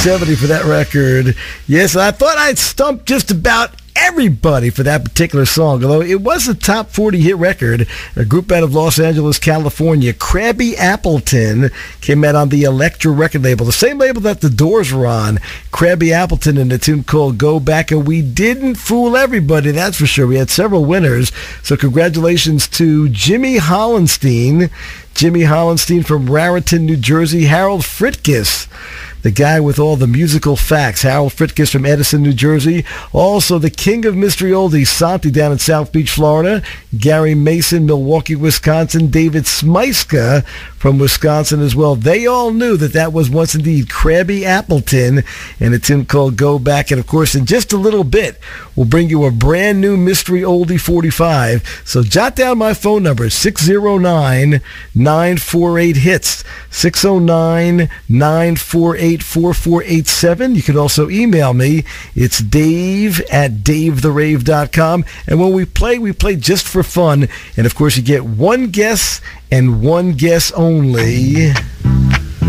70 for that record. Yes, I thought I'd stumped just about everybody for that particular song, although it was a top 40 hit record. A group out of Los Angeles, California, Krabby Appleton, came out on the Elektra record label, the same label that the Doors were on. Krabby Appleton in a tune called Go Back, and we didn't fool everybody, that's for sure. We had several winners, so congratulations to Jimmy Hollenstein. Jimmy Hollenstein from Raritan, New Jersey. Harold Fritkiss, the guy with all the musical facts. Harold Fritkiss from Edison, New Jersey. Also, the king of mystery oldies, Santi down in South Beach, Florida. Gary Mason, Milwaukee, Wisconsin. David Smyska from Wisconsin as well. They all knew that that was once indeed Krabby Appleton, and a tune called Go Back. And, of course, in just a little bit, we'll bring you a brand new Mystery Oldie 45. So jot down my phone number, 609-948-HITS, 609-948-4487. You can also email me. It's dave@davetherave.com. And when we play just for fun. And, of course, you get one guess and one guess only.